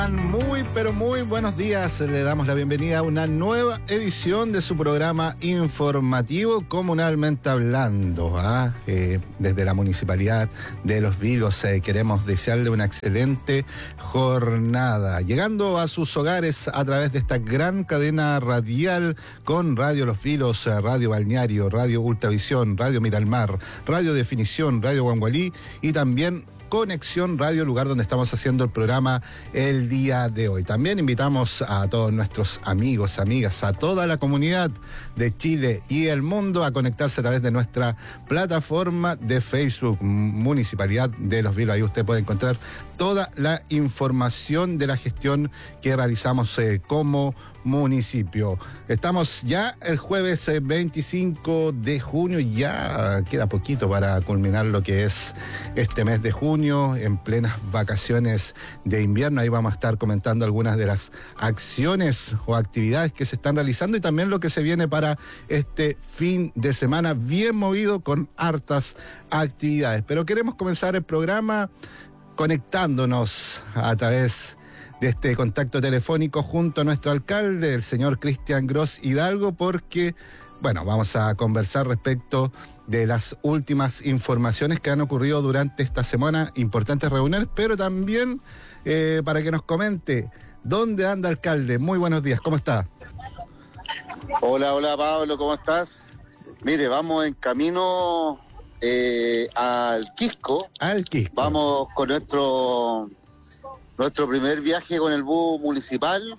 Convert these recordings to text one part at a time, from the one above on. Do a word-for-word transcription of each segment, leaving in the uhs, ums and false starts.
Muy, pero muy buenos días. Le damos la bienvenida a una nueva edición de su programa informativo Comunalmente Hablando. ¿ah? Eh, desde la Municipalidad de Los Vilos eh, queremos desearle una excelente jornada. Llegando a sus hogares a través de esta gran cadena radial con Radio Los Vilos, Radio Balneario, Radio Ultravisión, Radio Miralmar, Radio Definición, Radio Guangualí y también Conexión Radio, lugar donde estamos haciendo el programa el día de hoy. También invitamos a todos nuestros amigos, amigas, a toda la comunidad de Chile y el mundo a conectarse a través de nuestra plataforma de Facebook, Municipalidad de Los Vilos. Ahí usted puede encontrar toda la información de la gestión que realizamos eh, como municipio. Estamos ya el jueves eh, veinticinco de junio, ya queda poquito para culminar lo que es este mes de junio, en plenas vacaciones de invierno. Ahí vamos a estar comentando algunas de las acciones o actividades que se están realizando y también lo que se viene para este fin de semana, bien movido con hartas actividades. Pero queremos comenzar el programa conectándonos a través de este contacto telefónico junto a nuestro alcalde, el señor Cristian Gross Hidalgo, porque, bueno, vamos a conversar respecto de las últimas informaciones que han ocurrido durante esta semana, importantes reuniones, pero también eh, para que nos comente dónde anda, alcalde. Muy buenos días, ¿cómo está? Hola, hola Pablo, ¿cómo estás? Mire, vamos en camino eh, al Quisco. Al Quisco. Vamos con nuestro... Nuestro primer viaje con el bus municipal.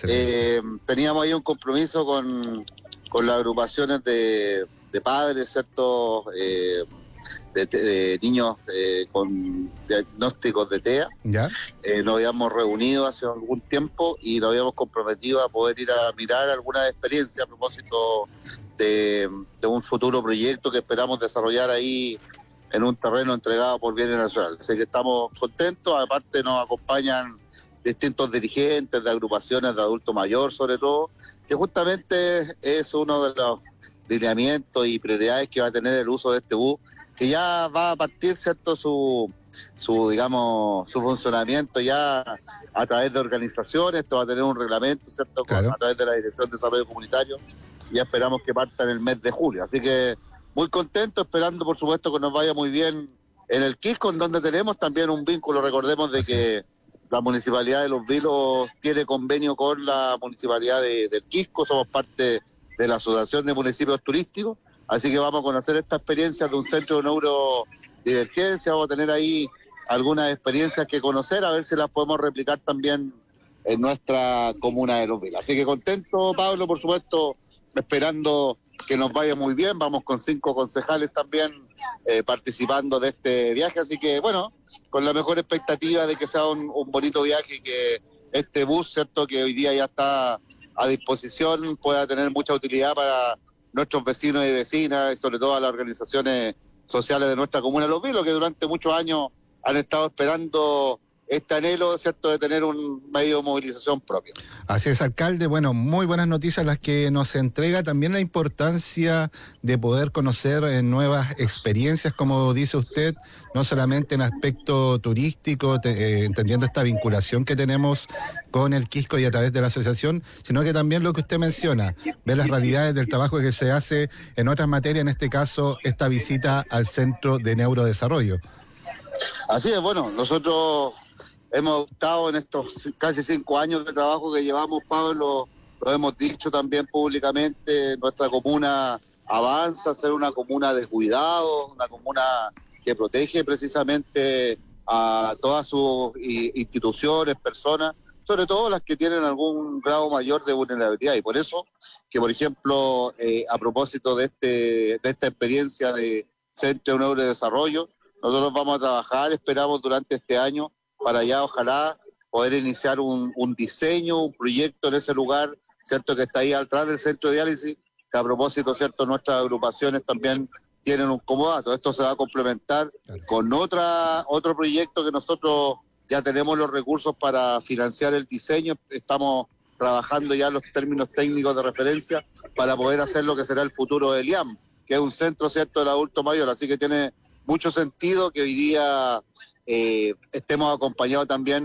Eh, teníamos ahí un compromiso con, con las agrupaciones de, de padres, ¿cierto? Eh, de, de niños eh, con diagnósticos de T E A. ¿Ya? Eh, nos habíamos reunido hace algún tiempo y nos habíamos comprometido a poder ir a mirar alguna experiencia a propósito de, de un futuro proyecto que esperamos desarrollar ahí en un terreno entregado por Bienes Nacionales. Así que estamos contentos, aparte nos acompañan distintos dirigentes de agrupaciones de adulto mayor, sobre todo, que justamente es uno de los lineamientos y prioridades que va a tener el uso de este bus, que ya va a partir, ¿cierto?, su, su digamos, su funcionamiento ya a través de organizaciones. Esto va a tener un reglamento, ¿cierto?, claro, a través de la Dirección de Desarrollo Comunitario, y ya esperamos que parta en el mes de julio. Así que muy contento, esperando por supuesto que nos vaya muy bien en el Quisco, en donde tenemos también un vínculo. Recordemos de que la Municipalidad de Los Vilos tiene convenio con la Municipalidad de, del Quisco, somos parte de la Asociación de Municipios Turísticos, así que vamos a conocer esta experiencia de un centro de neurodivergencia, vamos a tener ahí algunas experiencias que conocer, a ver si las podemos replicar también en nuestra comuna de Los Vilos. Así que contento, Pablo, por supuesto, esperando que nos vaya muy bien. Vamos con cinco concejales también eh, participando de este viaje, así que bueno, con la mejor expectativa de que sea un, un bonito viaje y que este bus, cierto, que hoy día ya está a disposición, pueda tener mucha utilidad para nuestros vecinos y vecinas, y sobre todo a las organizaciones sociales de nuestra comuna de Los Vilos, que durante muchos años han estado esperando este anhelo, ¿cierto?, de tener un medio de movilización propio. Así es, alcalde. Bueno, muy buenas noticias las que nos entrega. También la importancia de poder conocer eh, nuevas experiencias, como dice usted, no solamente en aspecto turístico, te, eh, entendiendo esta vinculación que tenemos con el Quisco y a través de la asociación, sino que también lo que usted menciona, ver las realidades del trabajo que se hace en otras materias, en este caso, esta visita al Centro de Neurodesarrollo. Así es, bueno, nosotros hemos estado en estos casi cinco años de trabajo que llevamos, Pablo, lo hemos dicho también públicamente, nuestra comuna avanza a ser una comuna de cuidado, una comuna que protege precisamente a todas sus instituciones, personas, sobre todo las que tienen algún grado mayor de vulnerabilidad. Y por eso que, por ejemplo, eh, a propósito de, este, de esta experiencia de Centro de Neurodesarrollo, nosotros vamos a trabajar, esperamos durante este año, para ya ojalá poder iniciar un, un diseño, un proyecto en ese lugar, ¿cierto?, que está ahí atrás del centro de diálisis, que a propósito, ¿cierto?, nuestras agrupaciones también tienen un comodato. Esto se va a complementar con otra otro proyecto que nosotros ya tenemos los recursos para financiar el diseño. Estamos trabajando ya los términos técnicos de referencia para poder hacer lo que será el futuro del I A M, que es un centro, ¿cierto?, del adulto mayor. Así que tiene mucho sentido que hoy día eh, estemos acompañados también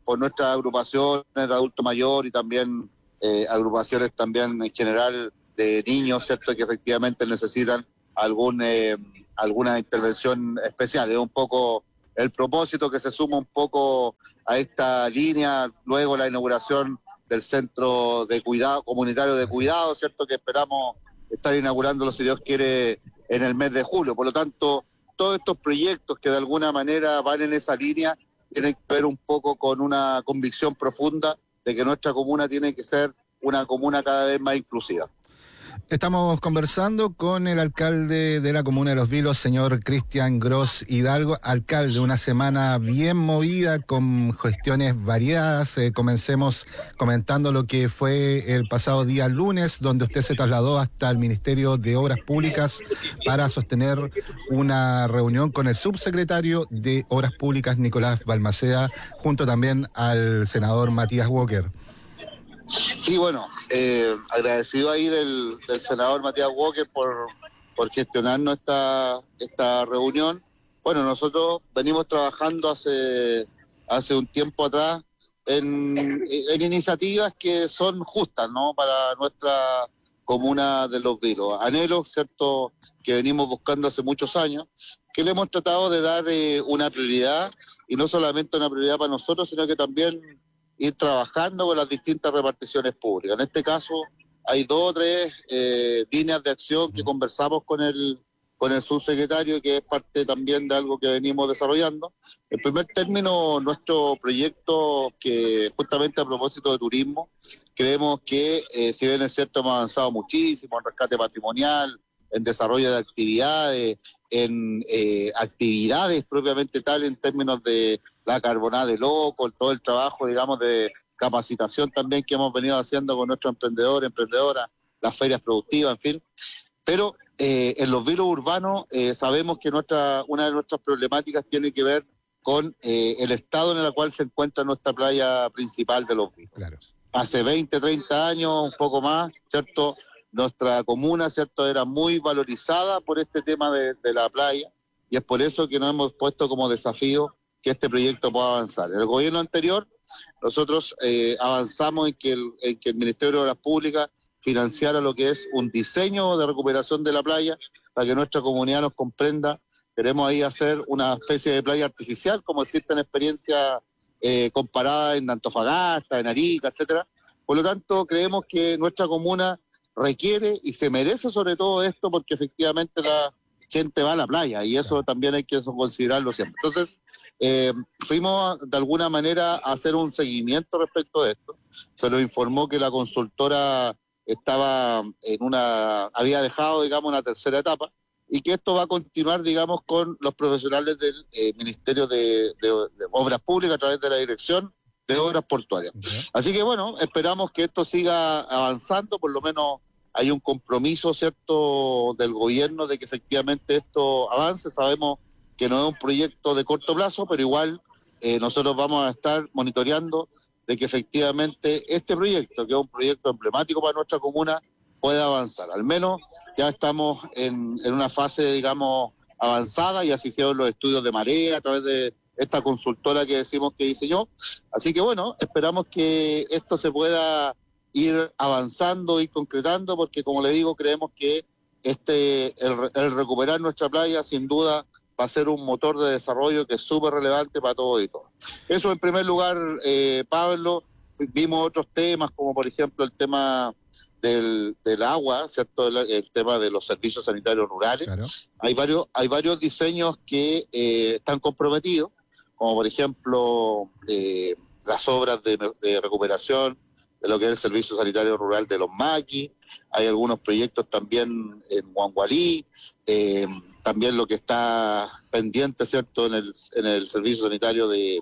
por nuestras agrupaciones de adulto mayor y también eh, agrupaciones también en general de niños, ¿cierto?, que efectivamente necesitan algún eh, alguna intervención especial. Es un poco el propósito que se suma un poco a esta línea, luego la inauguración del centro de cuidado comunitario de cuidado, ¿cierto?, que esperamos estar inaugurándolo, si Dios quiere, en el mes de julio. Por lo tanto, todos estos proyectos que de alguna manera van en esa línea tienen que ver un poco con una convicción profunda de que nuestra comuna tiene que ser una comuna cada vez más inclusiva. Estamos conversando con el alcalde de la comuna de Los Vilos, señor Cristian Gross Hidalgo. Alcalde, una semana bien movida con gestiones variadas. Eh, comencemos comentando lo que fue el pasado día lunes, donde usted se trasladó hasta el Ministerio de Obras Públicas para sostener una reunión con el subsecretario de Obras Públicas, Nicolás Balmaceda, junto también al senador Matías Walker. Sí, bueno, eh, agradecido ahí del, del senador Matías Walker por, por gestionarnos esta, esta reunión. Bueno, nosotros venimos trabajando hace, hace un tiempo atrás en, en iniciativas que son justas, ¿no?, para nuestra comuna de Los Vilos. Anhelos, ¿cierto?, que venimos buscando hace muchos años, que le hemos tratado de dar eh, una prioridad, y no solamente una prioridad para nosotros, sino que también ir trabajando con las distintas reparticiones públicas. En este caso hay dos o tres eh, líneas de acción que conversamos con el con el subsecretario, que es parte también de algo que venimos desarrollando. En primer término, nuestro proyecto, que justamente a propósito de turismo, creemos que eh, si bien es cierto hemos avanzado muchísimo en rescate patrimonial, en desarrollo de actividades, en eh, actividades propiamente tal en términos de la carbonada de loco, todo el trabajo, digamos, de capacitación también que hemos venido haciendo con nuestros emprendedores, emprendedoras, las ferias productivas, en fin. Pero eh, en los vilos urbanos eh, sabemos que nuestra una de nuestras problemáticas tiene que ver con eh, el estado en el cual se encuentra nuestra playa principal de Los Vilos. Claro. Hace veinte, treinta años, un poco más, ¿cierto?, nuestra comuna, ¿cierto?, era muy valorizada por este tema de, de la playa, y es por eso que nos hemos puesto como desafío que este proyecto pueda avanzar. En el gobierno anterior, nosotros eh, avanzamos en que, el, en que el Ministerio de Obras Públicas financiara lo que es un diseño de recuperación de la playa, para que nuestra comunidad nos comprenda. Queremos ahí hacer una especie de playa artificial, como existen experiencias eh, comparadas en Antofagasta, en Arica, etcétera. Por lo tanto, creemos que nuestra comuna requiere y se merece sobre todo esto, porque efectivamente la gente va a la playa y eso también hay que considerarlo siempre. Entonces, eh, fuimos de alguna manera a hacer un seguimiento respecto de esto. Se nos informó que la consultora estaba en una, había dejado, digamos, una tercera etapa, y que esto va a continuar, digamos, con los profesionales del eh, Ministerio de, de, de Obras Públicas a través de la Dirección de Obras Portuarias. Uh-huh. Así que bueno, esperamos que esto siga avanzando, por lo menos hay un compromiso, ¿cierto?, del gobierno de que efectivamente esto avance. Sabemos que no es un proyecto de corto plazo, pero igual eh, nosotros vamos a estar monitoreando de que efectivamente este proyecto, que es un proyecto emblemático para nuestra comuna, pueda avanzar. Al menos ya estamos en, en una fase, digamos, avanzada, y así hicieron los estudios de marea a través de esta consultora que decimos que diseñó. Así que bueno, esperamos que esto se pueda ir avanzando y concretando, porque como le digo, creemos que este el, el recuperar nuestra playa sin duda va a ser un motor de desarrollo que es súper relevante para todo y todo. Eso en primer lugar, eh, Pablo. Vimos otros temas, como por ejemplo el tema del, del agua, ¿cierto?, el, el tema de los servicios sanitarios rurales. Claro. Hay varios hay varios diseños que eh, están comprometidos, como por ejemplo eh, las obras de, de recuperación de lo que es el servicio sanitario rural de los maquis. Hay algunos proyectos también en Huangualí, eh, también lo que está pendiente, ¿cierto?, en el, en el servicio sanitario de,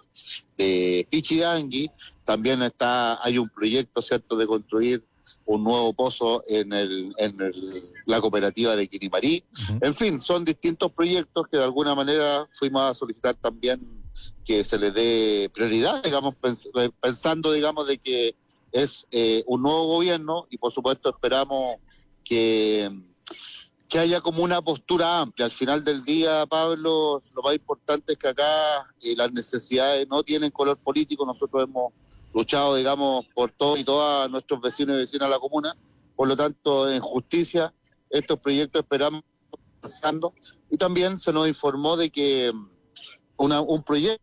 de Pichidangui. También está hay un proyecto, ¿cierto?, de construir un nuevo pozo en el en el, la cooperativa de Quinimarí. Uh-huh. En fin, son distintos proyectos que de alguna manera fuimos a solicitar también que se les dé prioridad, digamos, pens- pensando, digamos, de que es eh, un nuevo gobierno, y por supuesto esperamos que que haya como una postura amplia. Al final del día, Pablo, lo más importante es que acá eh, las necesidades no tienen color político. Nosotros hemos luchado, digamos, por todos y todas nuestros vecinos y vecinas de la comuna. Por lo tanto, en justicia, estos proyectos esperamos avanzando. Y también se nos informó de que una, un proyecto...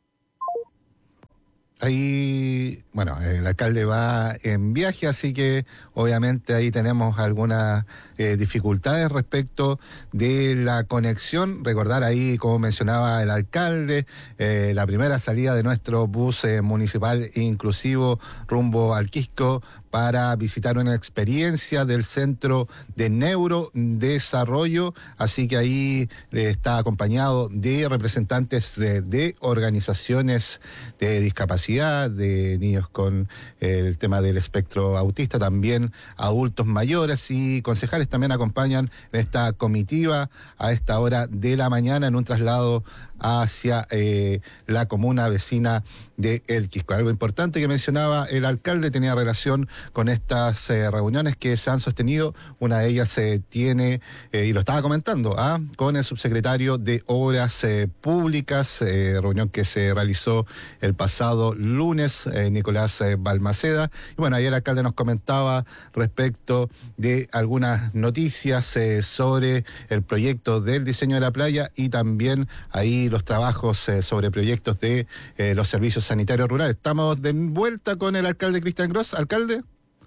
Ahí, bueno, el alcalde va en viaje, así que obviamente ahí tenemos algunas eh, dificultades respecto de la conexión. Recordar ahí, como mencionaba el alcalde, eh, la primera salida de nuestro bus eh, municipal inclusivo rumbo al Quisco para visitar una experiencia del Centro de Neurodesarrollo, así que ahí eh, está acompañado de representantes de, de organizaciones de discapacidad, de niños con eh, el tema del espectro autista, también adultos mayores, y concejales también acompañan en esta comitiva a esta hora de la mañana en un traslado hacia eh, la comuna vecina de El Quisco. Algo importante que mencionaba el alcalde tenía relación con estas eh, reuniones que se han sostenido. Una de ellas se eh, tiene, eh, y lo estaba comentando, ¿ah? con el subsecretario de Obras eh, Públicas, eh, reunión que se realizó el pasado lunes, eh, Nicolás eh, Balmaceda. Y bueno, ahí el alcalde nos comentaba respecto de algunas noticias eh, sobre el proyecto del diseño de la playa y también ahí los trabajos eh, sobre proyectos de eh, los servicios sanitarios rurales. Estamos de vuelta con el alcalde Cristian Gross. ¿Alcalde?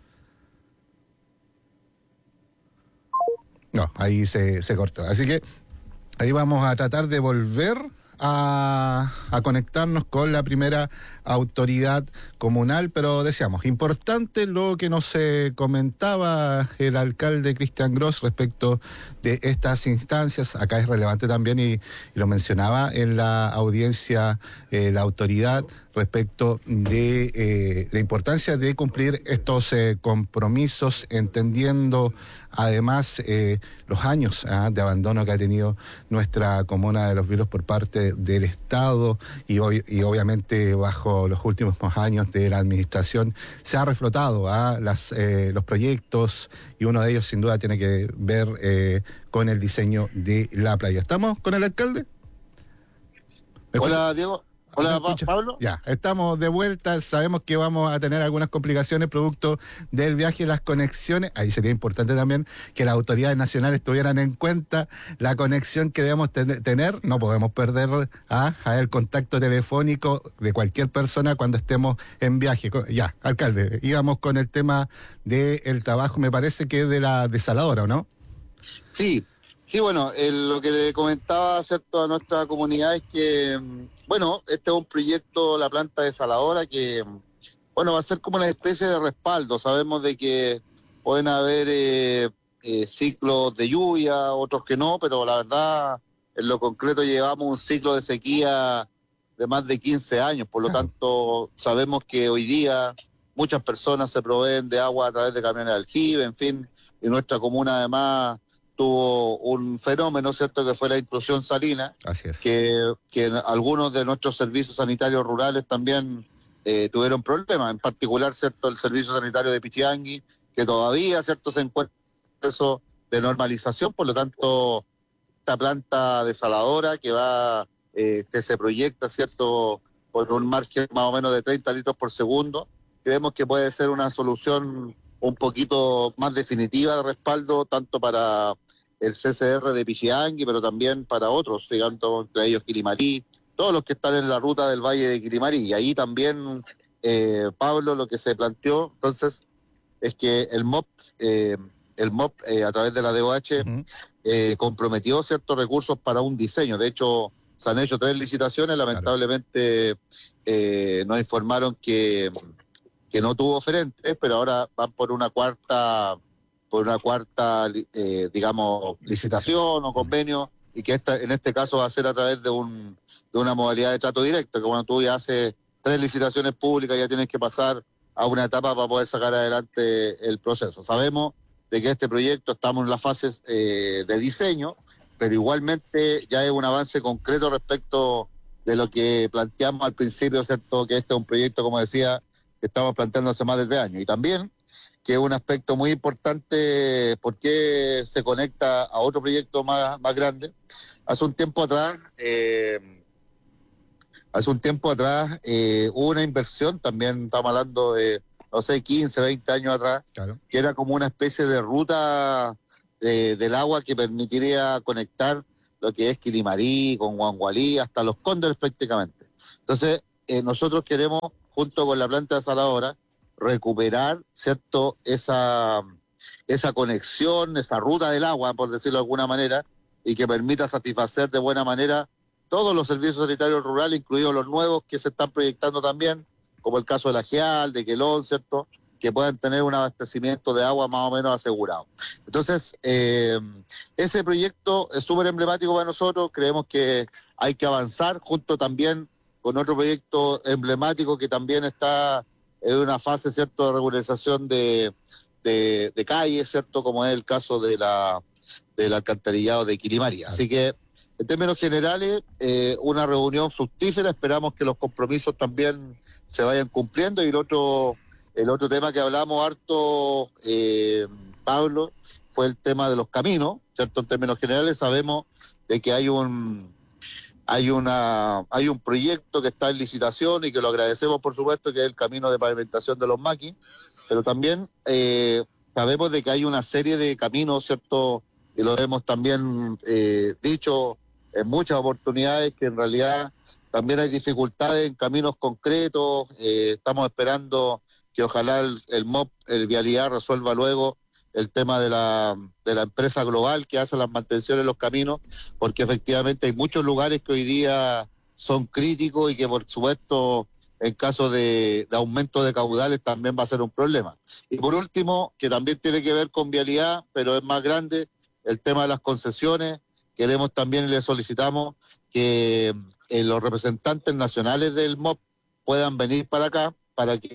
No, ahí se, se cortó. Así que ahí vamos a tratar de volver a, a conectarnos con la primera autoridad comunal, pero decíamos, importante lo que nos eh, comentaba el alcalde Cristian Gross respecto de estas instancias. Acá es relevante también, y, y lo mencionaba en la audiencia eh, la autoridad, respecto de eh, la importancia de cumplir estos eh, compromisos, entendiendo además eh, los años ¿eh? de abandono que ha tenido nuestra comuna de Los Vilos por parte del Estado, y, hoy, y obviamente bajo los últimos años de la administración se ha reflotado ¿eh? Las, eh, los proyectos, y uno de ellos sin duda tiene que ver eh, con el diseño de la playa. ¿Estamos con el alcalde? Hola, Diego. Hola, pa Pablo. Ya, estamos de vuelta. Sabemos que vamos a tener algunas complicaciones producto del viaje y las conexiones. Ahí sería importante también que las autoridades nacionales tuvieran en cuenta la conexión que debemos ten tener. No podemos perder ¿ah? a el contacto telefónico de cualquier persona cuando estemos en viaje. Ya, alcalde, íbamos con el tema del trabajo, me parece que es de la desaladora, ¿o no? Sí. Sí, bueno, el, lo que le comentaba, ¿cierto?, a nuestra comunidad es que, bueno, este es un proyecto, la planta desaladora, que, bueno, va a ser como una especie de respaldo. Sabemos de que pueden haber eh, eh, ciclos de lluvia, otros que no, pero la verdad, en lo concreto llevamos un ciclo de sequía de más de quince años, por lo tanto, sabemos que hoy día muchas personas se proveen de agua a través de camiones de aljibe, en fin, y nuestra comuna además tuvo un fenómeno, ¿cierto?, que fue la intrusión salina. Así es. que, que algunos de nuestros servicios sanitarios rurales también eh, tuvieron problemas, en particular, ¿cierto?, el servicio sanitario de Pichiangui, que todavía, ¿cierto?, se encuentra en proceso de normalización. Por lo tanto, esta planta desaladora que va, eh, que se proyecta, ¿cierto?, por un margen más o menos de treinta litros por segundo, creemos que puede ser una solución un poquito más definitiva de respaldo, tanto para el C C R de Pichiangui, pero también para otros, digamos, entre ellos Quilimarí, todos los que están en la ruta del Valle de Quilimarí. Y ahí también, eh, Pablo, lo que se planteó, entonces, es que el M O P, eh, el M O P eh, a través de la D O H, uh-huh. eh, comprometió ciertos recursos para un diseño. De hecho, se han hecho tres licitaciones, lamentablemente eh, nos informaron que, que no tuvo oferentes, pero ahora van por una cuarta... por una cuarta, eh, digamos, licitación o convenio, y que esta, en este caso va a ser a través de un de una modalidad de trato directo, que cuando tú ya haces tres licitaciones públicas ya tienes que pasar a una etapa para poder sacar adelante el proceso. Sabemos de que este proyecto estamos en las fases eh, de diseño, pero igualmente ya es un avance concreto respecto de lo que planteamos al principio, ¿cierto?, que este es un proyecto, como decía, que estamos planteando hace más de tres años. Y también que es un aspecto muy importante porque se conecta a otro proyecto más, más grande. Hace un tiempo atrás, eh, hace un tiempo atrás eh, hubo una inversión, también estamos hablando de, no sé, quince, veinte años atrás, Claro. que era como una especie de ruta de, del agua que permitiría conectar lo que es Quilimarí con Huangualí hasta Los Cóndores prácticamente. Entonces, eh, nosotros queremos, junto con la planta desaladora, recuperar, ¿cierto?, esa, esa conexión, esa ruta del agua, por decirlo de alguna manera, y que permita satisfacer de buena manera todos los servicios sanitarios rurales, incluidos los nuevos que se están proyectando también, como el caso de La Gial, de Quelón, ¿cierto?, que puedan tener un abastecimiento de agua más o menos asegurado. Entonces, eh, ese proyecto es súper emblemático para nosotros, creemos que hay que avanzar junto también con otro proyecto emblemático que también está en una fase, ¿cierto?, de regularización de, de, de calles, ¿cierto?, como es el caso de la del alcantarillado de Quilimarí. Así que, en términos generales, eh, una reunión fructífera, esperamos que los compromisos también se vayan cumpliendo. Y el otro, el otro tema que hablamos harto, eh, Pablo, fue el tema de los caminos, ¿cierto? En términos generales sabemos de que hay un hay una hay un proyecto que está en licitación y que lo agradecemos, por supuesto, que es el camino de pavimentación de los maquis, pero también eh, sabemos de que hay una serie de caminos, ¿cierto?, y lo hemos también eh, dicho en muchas oportunidades, que en realidad también hay dificultades en caminos concretos. Eh, estamos esperando que ojalá el, el M O P, el Vialidad, resuelva luego el tema de la, de la empresa global que hace las mantenciones en los caminos, porque efectivamente hay muchos lugares que hoy día son críticos y que, por supuesto, en caso de, de aumento de caudales también va a ser un problema. Y por último, que también tiene que ver con Vialidad, pero es más grande, el tema de las concesiones. Queremos también y le solicitamos que eh, los representantes nacionales del M O P puedan venir para acá, para que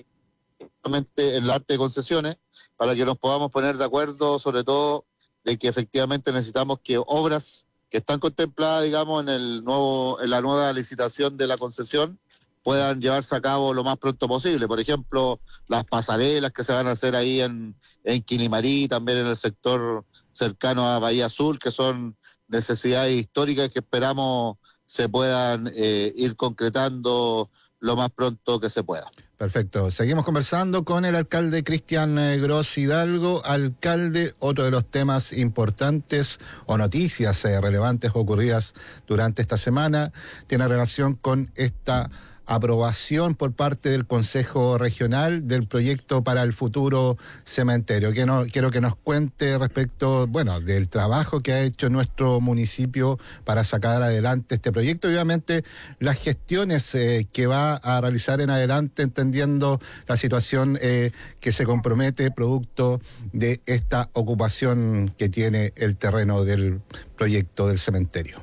en el arte de concesiones, para que nos podamos poner de acuerdo, sobre todo de que efectivamente necesitamos que obras que están contempladas, digamos, en el nuevo, en la nueva licitación de la concesión, puedan llevarse a cabo lo más pronto posible. Por ejemplo, las pasarelas que se van a hacer ahí en, en Quilimarí, también en el sector cercano a Bahía Azul, que son necesidades históricas que esperamos se puedan eh, ir concretando lo más pronto que se pueda. Perfecto. Seguimos conversando con el alcalde Cristian Gross Hidalgo. Alcalde, otro de los temas importantes o noticias eh, relevantes ocurridas durante esta semana tiene relación con esta aprobación por parte del Consejo Regional del proyecto para el futuro cementerio. Que no, quiero que nos cuente respecto, bueno, del trabajo que ha hecho nuestro municipio para sacar adelante este proyecto y obviamente las gestiones eh, que va a realizar en adelante, entendiendo la situación eh, que se compromete producto de esta ocupación que tiene el terreno del proyecto del cementerio.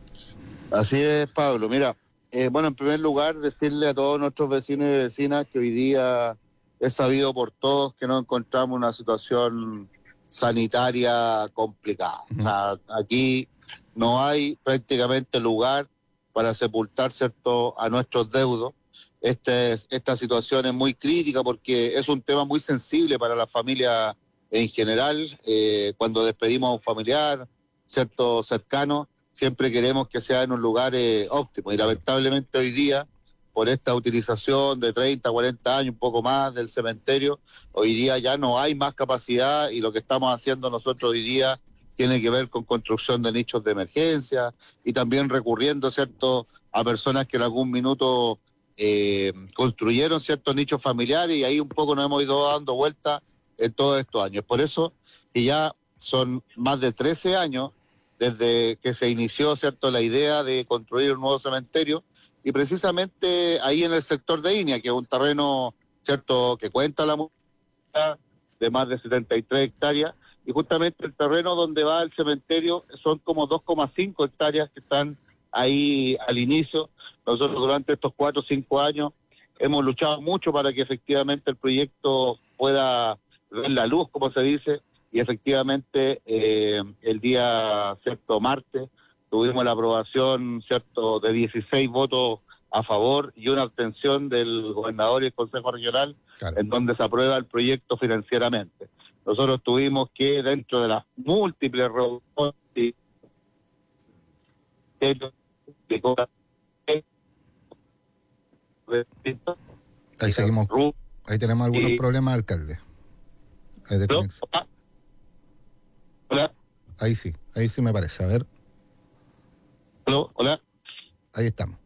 Así es, Pablo. Mira, Eh, bueno, en primer lugar, decirle a todos nuestros vecinos y vecinas que hoy día es sabido por todos que nos encontramos en una situación sanitaria complicada. Uh-huh. O sea, aquí no hay prácticamente lugar para sepultar, ¿cierto?, a nuestros deudos. Este, esta situación es muy crítica porque es un tema muy sensible para la familia en general. Eh, cuando despedimos a un familiar, ¿cierto?, cercano, siempre queremos que sea en un lugar eh, óptimo. Y lamentablemente hoy día, por esta utilización de treinta, cuarenta años, un poco más del cementerio, hoy día ya no hay más capacidad y lo que estamos haciendo nosotros hoy día tiene que ver con construcción de nichos de emergencia y también recurriendo, ¿cierto?, a personas que en algún minuto eh, construyeron ciertos nichos familiares y ahí un poco nos hemos ido dando vuelta en todos estos años. Por eso que ya son más de trece años desde que se inició, ¿cierto?, la idea de construir un nuevo cementerio, y precisamente ahí en el sector de Inia, que es un terreno, ¿cierto?, que cuenta la municipalidad de más de setenta y tres hectáreas, y justamente el terreno donde va el cementerio son como dos coma cinco hectáreas que están ahí al inicio. Nosotros durante estos cuatro o cinco años hemos luchado mucho para que efectivamente el proyecto pueda ver la luz, como se dice, y efectivamente eh, el día, cierto, martes, tuvimos la aprobación, cierto, de dieciséis votos a favor y una abstención del gobernador y el Consejo Regional, claro, en donde se aprueba el proyecto financieramente. Nosotros tuvimos que, dentro de las múltiples reuniones de, de, de, ahí seguimos, ahí tenemos algunos y, problemas, alcalde. Ahí, de ¿no? Hola. Ahí sí, ahí sí me parece, a ver. Hola, hola. Ahí estamos.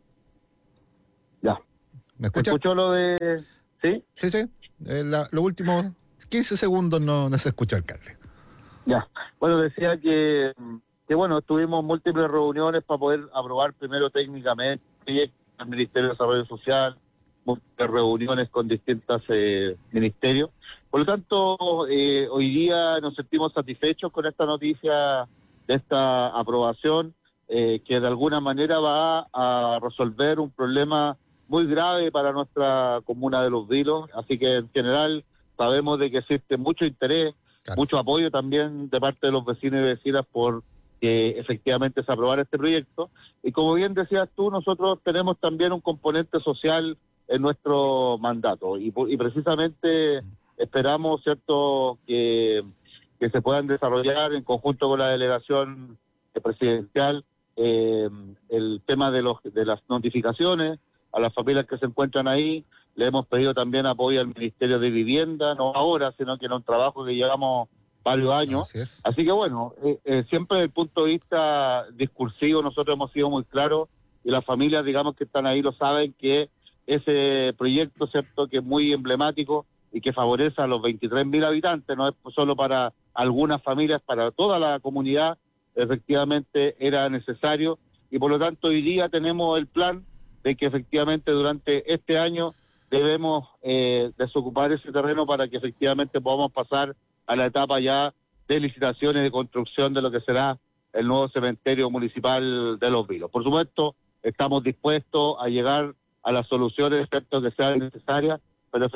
Ya. ¿Me escucha? ¿Escuchó lo de...? ¿Sí? Sí, sí. Eh, la, los últimos quince segundos no, no se escucha, alcalde. Ya. Bueno, decía que, que bueno, tuvimos múltiples reuniones para poder aprobar primero técnicamente el Ministerio de Desarrollo Social, múltiples reuniones con distintos eh, ministerios. Por lo tanto, eh, hoy día nos sentimos satisfechos con esta noticia de esta aprobación, eh, que de alguna manera va a resolver un problema muy grave para nuestra comuna de Los Vilos. Así que en general sabemos de que existe mucho interés, claro, mucho apoyo también de parte de los vecinos y vecinas por que efectivamente se aprobara este proyecto. Y como bien decías tú, nosotros tenemos también un componente social en nuestro mandato y, y precisamente esperamos, cierto, que, que se puedan desarrollar en conjunto con la delegación presidencial eh, el tema de los de las notificaciones a las familias que se encuentran ahí. Le hemos pedido también apoyo al Ministerio de Vivienda, no ahora, sino que en un trabajo que llevamos varios años. Así es. Así que bueno, eh, eh, siempre desde el punto de vista discursivo nosotros hemos sido muy claros y las familias, digamos, que están ahí lo saben, que ese proyecto, cierto, que es muy emblemático y que favorece a los veintitrés mil habitantes, no es solo para algunas familias, para toda la comunidad, efectivamente era necesario, y por lo tanto hoy día tenemos el plan de que efectivamente durante este año debemos eh, desocupar ese terreno para que efectivamente podamos pasar a la etapa ya de licitaciones de construcción de lo que será el nuevo cementerio municipal de Los Vilos. Por supuesto, estamos dispuestos a llegar a las soluciones excepto que sean necesarias, pero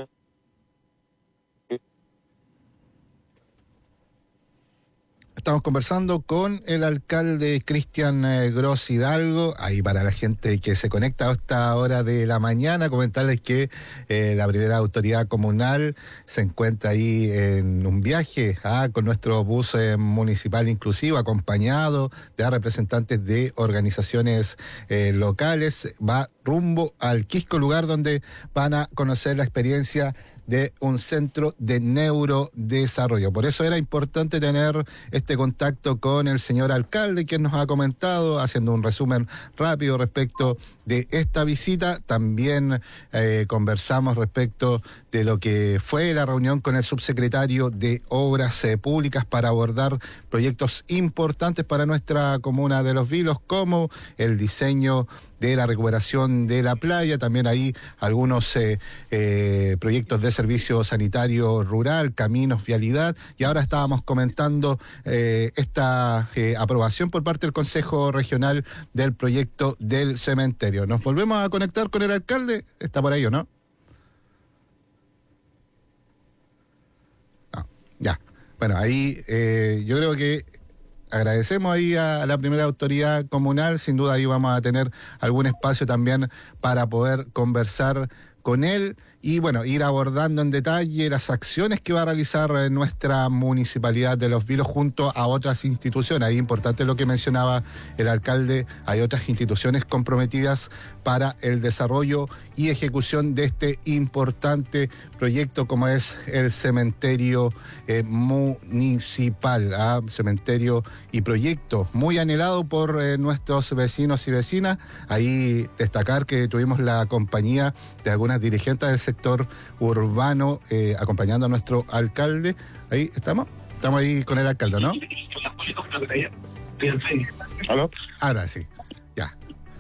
estamos conversando con el alcalde Cristian eh, Gross Hidalgo. Ahí para la gente que se conecta a esta hora de la mañana, comentarles que eh, la primera autoridad comunal se encuentra ahí en un viaje ah, con nuestro bus eh, municipal inclusivo, acompañado de representantes de organizaciones eh, locales. Va rumbo al Quisco, lugar donde van a conocer la experiencia de un centro de neurodesarrollo. Por eso era importante tener este contacto con el señor alcalde, quien nos ha comentado, haciendo un resumen rápido respecto de esta visita. También eh, conversamos respecto de lo que fue la reunión con el subsecretario de Obras eh, Públicas para abordar proyectos importantes para nuestra comuna de Los Vilos, como el diseño de la recuperación de la playa, también ahí algunos eh, eh, proyectos de servicio sanitario rural, caminos, vialidad, y ahora estábamos comentando eh, esta eh, aprobación por parte del Consejo Regional del proyecto del cementerio. Nos volvemos a conectar con el alcalde, está por ahí, ¿o no? No, ya. Bueno, ahí eh, yo creo que agradecemos ahí a la primera autoridad comunal. Sin duda ahí vamos a tener algún espacio también para poder conversar con él y bueno, ir abordando en detalle las acciones que va a realizar nuestra municipalidad de Los Vilos junto a otras instituciones. Ahí importante lo que mencionaba el alcalde, hay otras instituciones comprometidas para el desarrollo y ejecución de este importante proyecto como es el cementerio eh, municipal, ¿ah? Cementerio y proyecto muy anhelado por eh, nuestros vecinos y vecinas. Ahí destacar que tuvimos la compañía de algunas dirigentes del sector urbano eh, acompañando a nuestro alcalde. Ahí estamos, estamos ahí con el alcalde, ¿no? ¿Aló? Ahora sí, ya.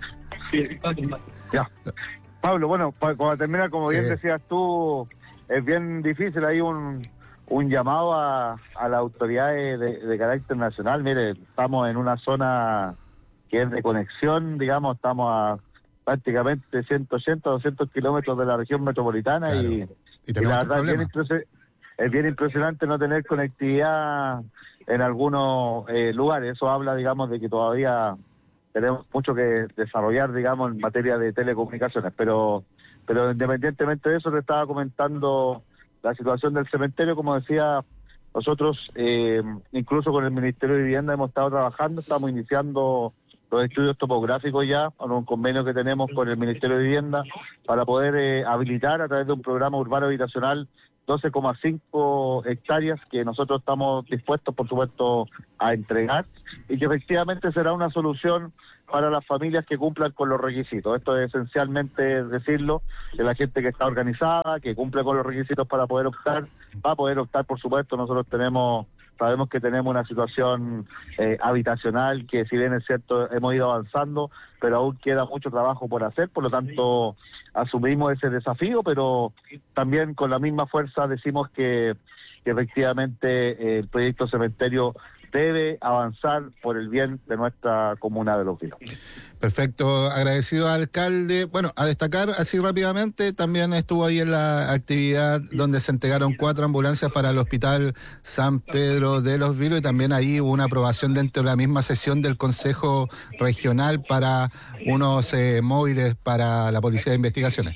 Ya. Pablo, bueno, para, para terminar, como Sí. bien decías tú, es bien difícil, hay un, un llamado a, a las autoridades de, de carácter nacional. Mire, estamos en una zona que es de conexión, digamos, estamos a prácticamente ciento ochenta, doscientos kilómetros de la región metropolitana. Claro. y, y, y la verdad es bien, impresi- es bien impresionante no tener conectividad en algunos eh, lugares. Eso habla, digamos, de que todavía tenemos mucho que desarrollar, digamos, en materia de telecomunicaciones, pero pero independientemente de eso, te estaba comentando la situación del cementerio. Como decía, nosotros eh, incluso con el Ministerio de Vivienda hemos estado trabajando, estamos iniciando los estudios topográficos ya, con un convenio que tenemos con el Ministerio de Vivienda para poder eh, habilitar a través de un programa urbano habitacional doce coma cinco hectáreas que nosotros estamos dispuestos, por supuesto, a entregar, y que efectivamente será una solución para las familias que cumplan con los requisitos. Esto es esencialmente decirlo, de la gente que está organizada, que cumple con los requisitos para poder optar, va a poder optar, por supuesto. Nosotros tenemos, sabemos que tenemos una situación eh, habitacional que, si bien es cierto, hemos ido avanzando, pero aún queda mucho trabajo por hacer, por lo tanto asumimos ese desafío, pero también con la misma fuerza decimos que, que efectivamente eh, el proyecto cementerio debe avanzar por el bien de nuestra comuna de Los Vilos. Perfecto, agradecido alcalde. Bueno, a destacar así rápidamente, también estuvo ahí en la actividad donde se entregaron cuatro ambulancias para el Hospital San Pedro de Los Vilos, y también ahí hubo una aprobación dentro de la misma sesión del Consejo Regional para unos eh, móviles para la Policía de Investigaciones.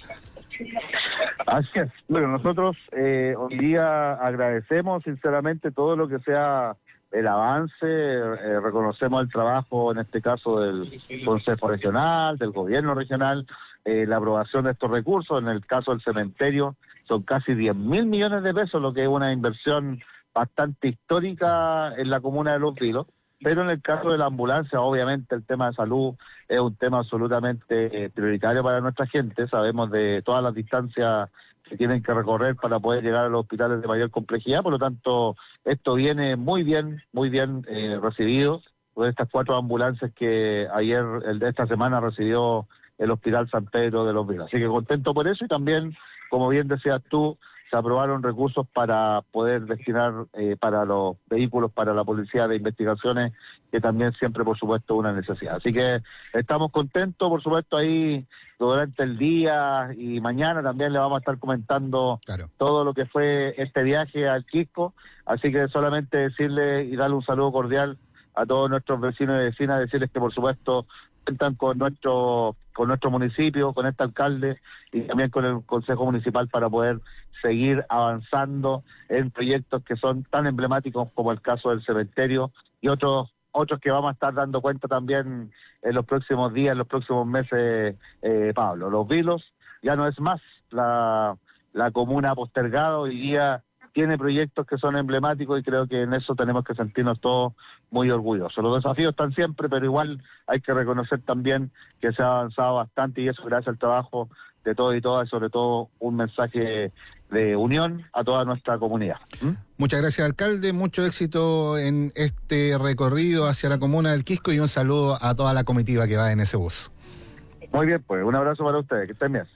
Así es. Bueno, nosotros eh, hoy día agradecemos sinceramente todo lo que sea el avance, eh, reconocemos el trabajo, en este caso, del Consejo Regional, del Gobierno Regional, eh, la aprobación de estos recursos. En el caso del cementerio son casi diez mil millones de pesos, lo que es una inversión bastante histórica en la comuna de Los Vilos. Pero en el caso de la ambulancia, obviamente el tema de salud es un tema absolutamente eh, prioritario para nuestra gente. Sabemos de todas las distancias que tienen que recorrer para poder llegar a los hospitales de mayor complejidad. Por lo tanto, esto viene muy bien, muy bien eh, recibido por estas cuatro ambulancias que ayer, el de esta semana, recibió el Hospital San Pedro de Los Vilos. Así que contento por eso, y también, como bien decías tú, se aprobaron recursos para poder destinar eh, para los vehículos, para la Policía de Investigaciones, que también siempre, por supuesto, es una necesidad. Así que estamos contentos, por supuesto, ahí durante el día y mañana también le vamos a estar comentando claro. todo lo que fue este viaje al Quisco. Así que solamente decirle y darle un saludo cordial a todos nuestros vecinos y vecinas, decirles que, por supuesto, cuentan con nuestro con nuestro municipio, con este alcalde y también con el Consejo Municipal para poder seguir avanzando en proyectos que son tan emblemáticos como el caso del cementerio y otros otros que vamos a estar dando cuenta también en los próximos días, en los próximos meses, eh, Pablo. Los Vilos ya no es más la, la comuna postergada, hoy día tiene proyectos que son emblemáticos, y creo que en eso tenemos que sentirnos todos muy orgullosos. Los desafíos están siempre, pero igual hay que reconocer también que se ha avanzado bastante, y eso gracias al trabajo de todos y todas, y sobre todo un mensaje de unión a toda nuestra comunidad. ¿Mm? Muchas gracias, alcalde, mucho éxito en este recorrido hacia la comuna del Quisco, y un saludo a toda la comitiva que va en ese bus. Muy bien, pues un abrazo para ustedes, que estén bien.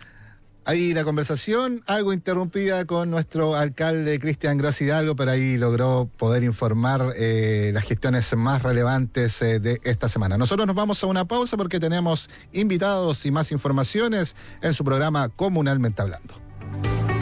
Ahí la conversación, algo interrumpida con nuestro alcalde Cristian Gross Hidalgo, pero ahí logró poder informar eh, las gestiones más relevantes eh, de esta semana. Nosotros nos vamos a una pausa porque tenemos invitados y más informaciones en su programa Comunalmente Hablando.